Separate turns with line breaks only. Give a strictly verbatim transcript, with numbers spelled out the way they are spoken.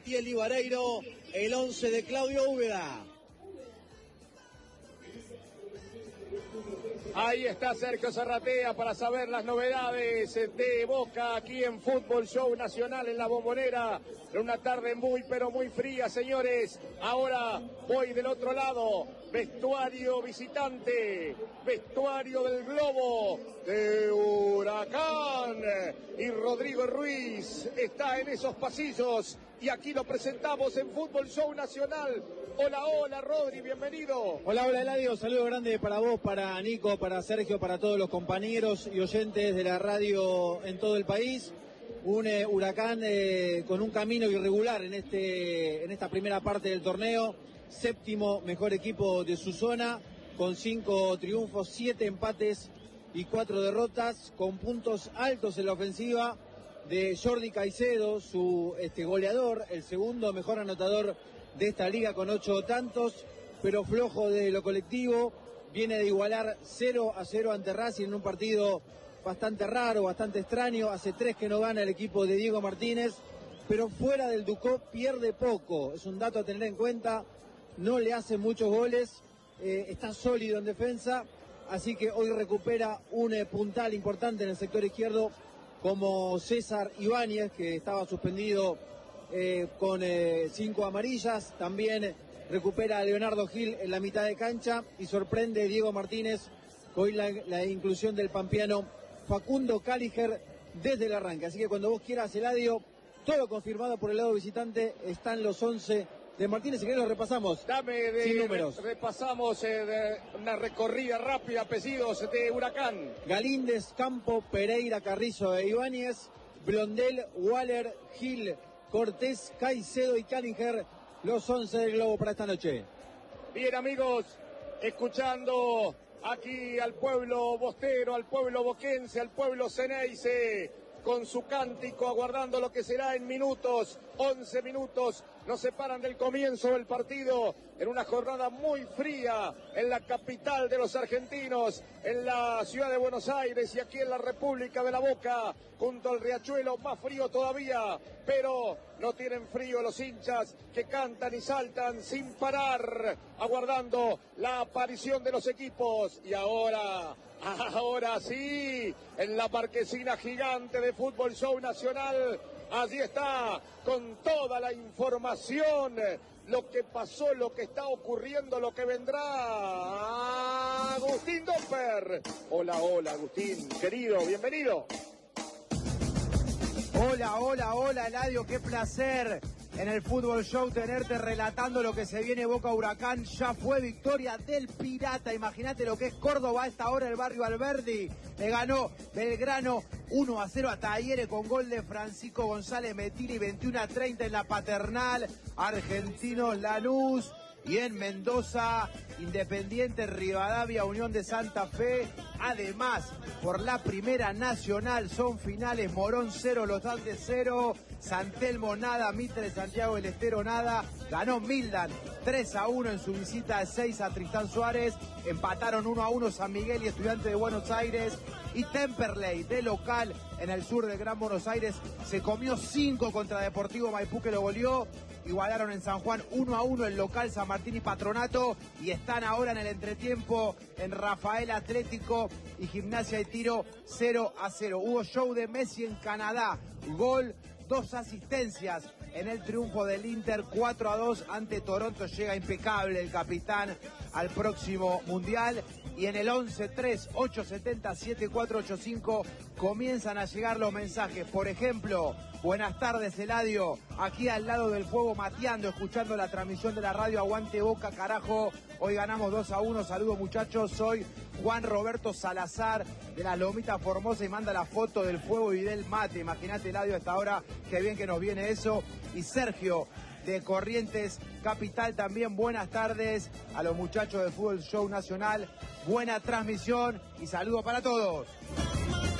Latieli Vareiro, el once de Claudio Úbeda.
Ahí está Sergio Zarratea para saber las novedades de Boca aquí en Fútbol Show Nacional en La Bombonera. En una tarde muy pero muy fría, señores. Ahora voy del otro lado. Vestuario visitante, vestuario del Globo de Huracán. Y Rodrigo Ruiz está en esos pasillos. Y aquí lo presentamos en Fútbol Show Nacional. Hola, hola, Rodri, bienvenido.
Hola, hola, Eladio, saludo grande para vos, para Nico, para Sergio, para todos los compañeros y oyentes de la radio en todo el país. Un eh, Huracán eh, con un camino irregular en, este, en esta primera parte del torneo. Séptimo mejor equipo de su zona, con cinco triunfos, siete empates y cuatro derrotas, con puntos altos en la ofensiva de Jordi Caicedo, su este, goleador, el segundo mejor anotador de esta liga con ocho tantos, pero flojo de lo colectivo. Viene de igualar cero a cero ante Racing en un partido bastante raro, bastante extraño. Hace tres que no gana el equipo de Diego Martínez, pero fuera del Ducó pierde poco. Es un dato a tener en cuenta. No le hace muchos goles, eh, está sólido en defensa, así que hoy recupera un eh, puntal importante en el sector izquierdo como César Ibáñez, que estaba suspendido eh, con eh, cinco amarillas. También recupera a Leonardo Gil en la mitad de cancha y sorprende Diego Martínez con la, la inclusión del pampeano Facundo Caliger desde el arranque. Así que cuando vos quieras, Eladio, todo confirmado por el lado visitante, están los once de Martínez. Si querés lo repasamos.
Dame de
sin números.
Re, repasamos eh, de una recorrida rápida, apellidos de Huracán.
Galíndez, Campo, Pereira, Carrizo e Ibáñez, Blondel, Waller, Gil, Cortés, Caicedo y Calinger, los once del Globo para esta noche.
Bien, amigos, escuchando aquí al pueblo bostero, al pueblo boquense, al pueblo ceneice, con su cántico, aguardando lo que será en minutos, once minutos, nos separan del comienzo del partido, en una jornada muy fría, en la capital de los argentinos, en la ciudad de Buenos Aires y aquí en la República de la Boca, junto al riachuelo, más frío todavía, pero no tienen frío los hinchas que cantan y saltan sin parar, aguardando la aparición de los equipos. Y ahora, ahora sí, en la marquesina gigante de Fútbol Show Nacional, allí está, con toda la información, lo que pasó, lo que está ocurriendo, lo que vendrá. Agustín Domper. Hola, hola, Agustín, querido, bienvenido.
Hola, hola, hola, Eladio, qué placer en el Fútbol Show tenerte relatando lo que se viene Boca Huracán. Ya fue victoria del Pirata, imagínate lo que es Córdoba a esta hora, el barrio Alberdi. Le ganó Belgrano uno a cero a Talleres con gol de Francisco González Metini, veintiuno a treinta en la Paternal. Argentinos Lanús. Y en Mendoza, Independiente Rivadavia, Unión de Santa Fe. Además, por la Primera Nacional son finales: Morón cero, Los Andes cero, San Telmo nada, Mitre Santiago del Estero nada. Ganó Mildan tres a uno en su visita de seis a Tristán Suárez. Empataron uno a uno San Miguel y Estudiantes de Buenos Aires. Y Temperley, de local en el sur del Gran Buenos Aires, se comió cinco contra Deportivo Maipú, que lo goleó. Igualaron en San Juan uno a uno el local San Martín y Patronato, y están ahora en el entretiempo en Rafael Atlético y Gimnasia de Tiro cero a cero. Hubo show de Messi en Canadá, gol, dos asistencias en el triunfo del Inter cuatro a dos ante Toronto. Llega impecable el capitán al próximo Mundial. Y en el once tres ocho siete cero siete cuatro ocho cinco comienzan a llegar los mensajes. Por ejemplo, buenas tardes, Eladio, aquí al lado del fuego mateando, escuchando la transmisión de la radio. Aguante Boca, carajo, hoy ganamos dos a uno. Saludos, muchachos, soy Juan Roberto Salazar de la Lomita Formosa y manda la foto del fuego y del mate. Imagínate, Eladio, hasta ahora, qué bien que nos viene eso. Y Sergio de Corrientes Capital también, buenas tardes a los muchachos del Fútbol Show Nacional, buena transmisión y saludos para todos.